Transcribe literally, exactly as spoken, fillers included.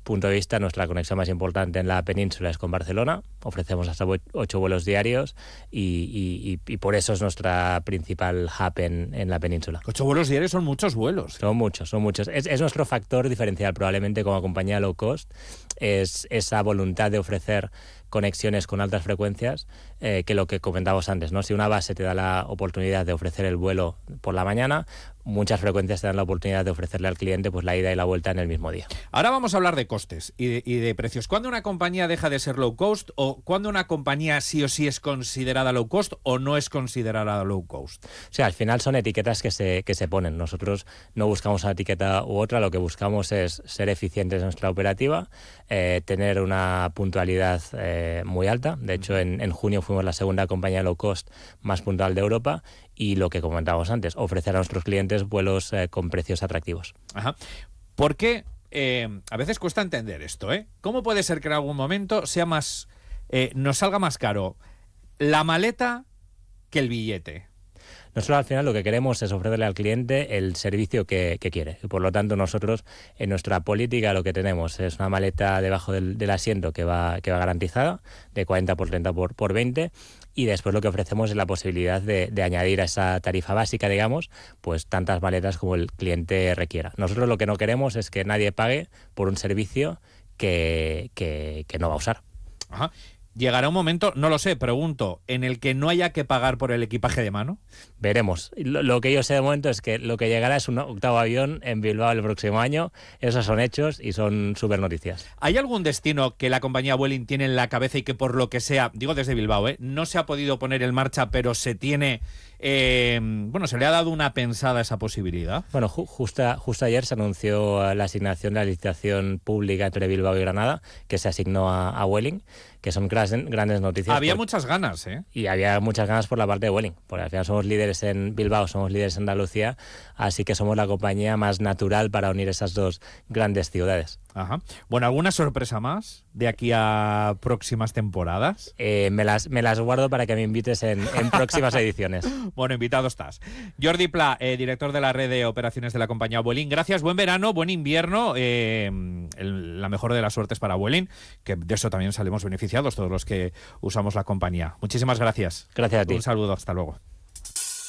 punto de vista, nuestra conexión más importante en la península es con Barcelona. Ofrecemos hasta ocho vuelos diarios y, y, y, y por eso es nuestra principal hub en, en la península. Ocho vuelos diarios son muchos vuelos. Son muchos, son muchos. Es, es nuestro factor diferencial, probablemente como compañía low cost, es esa voluntad de ofrecer conexiones con altas frecuencias, eh, que lo que comentábamos antes, ¿no? Si una base te da la oportunidad de ofrecer el vuelo por la mañana, muchas frecuencias te dan la oportunidad de ofrecerle al cliente pues la ida y la vuelta en el mismo día. Ahora vamos a hablar de costes y de, y de precios. ¿Cuándo una compañía deja de ser low cost o cuándo una compañía sí o sí es considerada low cost o no es considerada low cost? O sea, al final son etiquetas que se, que se ponen. Nosotros no buscamos una etiqueta u otra, lo que buscamos es ser eficientes en nuestra operativa, eh, tener una puntualidad eh, muy alta. De hecho, en, en junio fuimos la segunda compañía low cost más puntual de Europa y lo que comentábamos antes, ofrecer a nuestros clientes vuelos eh, con precios atractivos. Ajá. ¿Por qué? Eh, a veces cuesta entender esto, ¿eh? ¿Cómo puede ser que en algún momento sea más, eh, nos salga más caro la maleta que el billete? Nosotros al final lo que queremos es ofrecerle al cliente el servicio que, que quiere. Y por lo tanto nosotros en nuestra política lo que tenemos es una maleta debajo del, del asiento que va, que va garantizada de cuarenta por treinta por veinte y después lo que ofrecemos es la posibilidad de, de añadir a esa tarifa básica, digamos, pues tantas maletas como el cliente requiera. Nosotros lo que no queremos es que nadie pague por un servicio que, que, que no va a usar. Ajá. ¿Llegará un momento, no lo sé, pregunto, en el que no haya que pagar por el equipaje de mano? Veremos. Lo, lo que yo sé de momento es que lo que llegará es un octavo avión en Bilbao el próximo año. Esos son hechos y son súper noticias. ¿Hay algún destino que la compañía Vueling tiene en la cabeza y que por lo que sea, digo desde Bilbao, ¿eh? no se ha podido poner en marcha, pero se tiene... Eh, bueno, se le ha dado una pensada a esa posibilidad? Bueno, ju justo, justo ayer se anunció la asignación de la licitación pública entre Bilbao y Granada, que se asignó a, a Vueling, que son grandes, grandes noticias. Había por, muchas ganas, ¿eh? Y había muchas ganas por la parte de Vueling, porque al final somos líderes en Bilbao, somos líderes en Andalucía, así que somos la compañía más natural para unir esas dos grandes ciudades. Ajá. Bueno, ¿alguna sorpresa más de aquí a próximas temporadas? Eh, me, las, me las guardo para que me invites en, en próximas ediciones. Bueno, invitado estás. Jordi Pla, eh, director de la red de operaciones de la compañía Vueling. Gracias, buen verano, buen invierno. Eh, el, la mejor de las suertes para Vueling, que de eso también salimos beneficiados todos los que usamos la compañía. Muchísimas gracias. Gracias a ti. Un saludo, hasta luego.